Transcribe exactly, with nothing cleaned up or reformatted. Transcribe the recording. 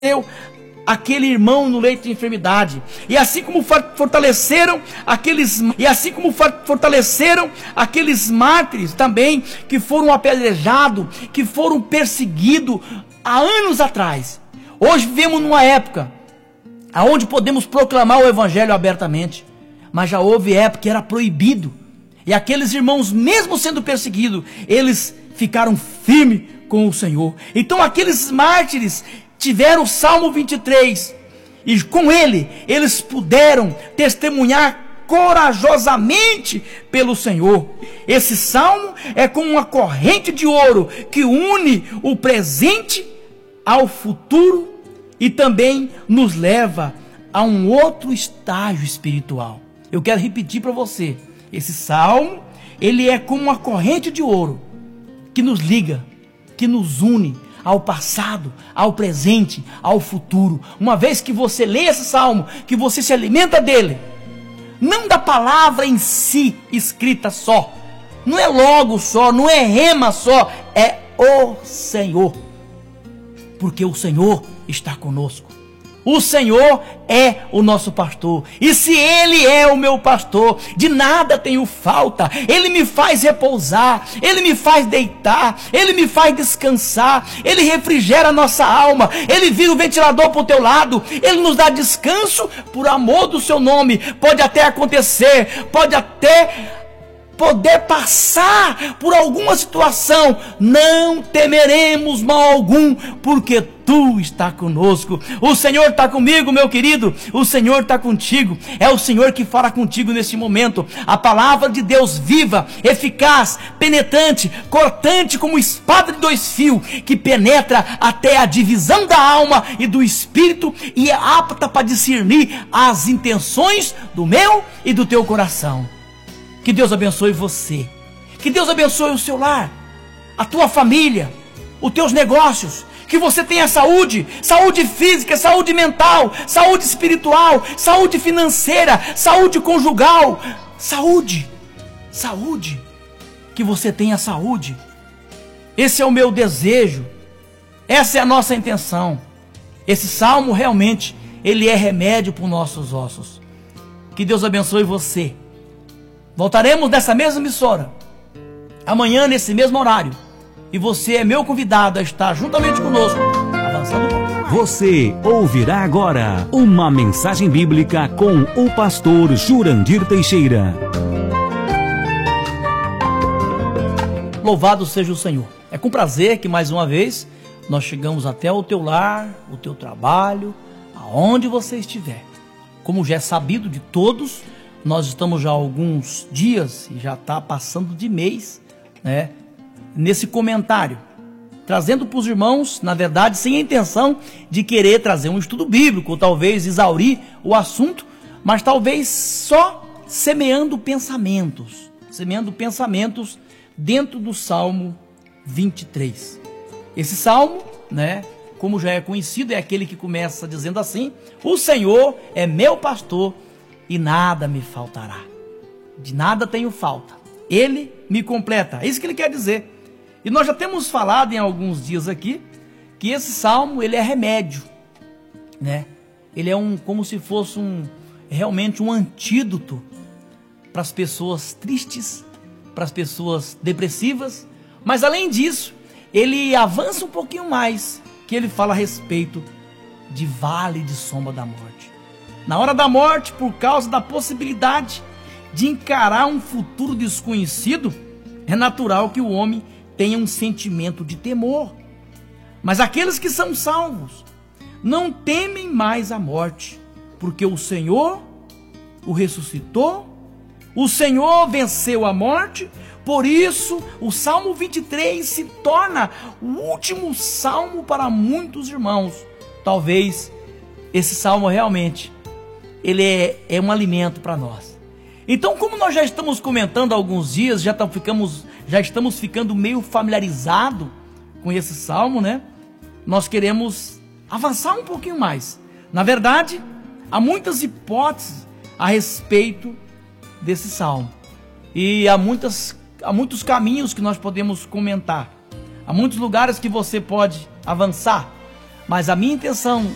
aquele irmão no leito de enfermidade, e assim como fortaleceram aqueles e assim como fortaleceram aqueles mártires também que foram apedrejados, que foram perseguidos há anos atrás. Hoje vivemos numa época aonde podemos proclamar o evangelho abertamente, mas já houve época que era proibido, e aqueles irmãos, mesmo sendo perseguidos, eles ficaram firmes com o Senhor. Então aqueles mártires tiveram o Salmo vinte e três, e com ele eles puderam testemunhar corajosamente pelo Senhor. Esse salmo é como uma corrente de ouro que une o presente ao futuro e também nos leva a um outro estágio espiritual. Eu quero repetir para você, esse salmo, ele é como uma corrente de ouro que nos liga, que nos une ao passado, ao presente, ao futuro. Uma vez que você lê esse salmo, que você se alimenta dele, não da palavra em si escrita só, não é logo só, não é rema só, é o Senhor, porque o Senhor está conosco. O Senhor é o nosso pastor, e se Ele é o meu pastor, de nada tenho falta. Ele me faz repousar, Ele me faz deitar, Ele me faz descansar, Ele refrigera a nossa alma, Ele vira o ventilador para o teu lado, Ele nos dá descanso por amor do seu nome. Pode até acontecer, pode até poder passar por alguma situação, não temeremos mal algum, porque Tu está conosco. O Senhor está comigo, meu querido, o Senhor está contigo, é o Senhor que fala contigo neste momento. A palavra de Deus viva, eficaz, penetrante, cortante como espada de dois fios, que penetra até a divisão da alma e do espírito, e é apta para discernir as intenções do meu e do teu coração. Que Deus abençoe você, que Deus abençoe o seu lar, a tua família, os teus negócios, que você tenha saúde, saúde física, saúde mental, saúde espiritual, saúde financeira, saúde conjugal, saúde, saúde, que você tenha saúde. Esse é o meu desejo, essa é a nossa intenção. Esse salmo realmente, ele é remédio para os nossos ossos. Que Deus abençoe você. Voltaremos nessa mesma emissora amanhã nesse mesmo horário, e você é meu convidado a estar juntamente conosco, avançando um pouco mais. Você ouvirá agora uma mensagem bíblica com o pastor Jurandir Teixeira. Louvado seja o Senhor. É com prazer que mais uma vez nós chegamos até o teu lar, o teu trabalho, aonde você estiver. Como já é sabido de todos, nós estamos já há alguns dias, e já está passando de mês, né, nesse comentário, trazendo para os irmãos, na verdade, sem a intenção de querer trazer um estudo bíblico, ou talvez exaurir o assunto, mas talvez só semeando pensamentos, semeando pensamentos dentro do Salmo vinte e três. Esse salmo, né, como já é conhecido, é aquele que começa dizendo assim: o Senhor é meu pastor e nada me faltará. De nada tenho falta, Ele me completa. É isso que ele quer dizer. E nós já temos falado em alguns dias aqui que esse salmo, ele é remédio, né? Ele é um, como se fosse um, realmente um antídoto para as pessoas tristes, para as pessoas depressivas. Mas além disso, ele avança um pouquinho mais, que ele fala a respeito de vale de sombra da morte. Na hora da morte, por causa da possibilidade de encarar um futuro desconhecido, é natural que o homem tenha um sentimento de temor. Mas aqueles que são salvos não temem mais a morte, porque o Senhor o ressuscitou, o Senhor venceu a morte. Por isso, o Salmo vinte e três se torna o último salmo para muitos irmãos. Talvez esse salmo realmente ele é, é um alimento para nós. Então, como nós já estamos comentando há alguns dias, já, tá, ficamos, já estamos ficando meio familiarizados com esse salmo, né? Nós queremos avançar um pouquinho mais. Na verdade, há muitas hipóteses a respeito desse salmo. E há, muitas, há muitos caminhos que nós podemos comentar. Há muitos lugares que você pode avançar. Mas a minha intenção